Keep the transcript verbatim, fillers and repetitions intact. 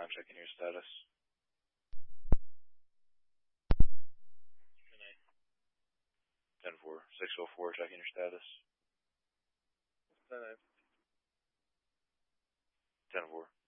checking your status. ten four. six oh four, checking your status. ten nine. ten four.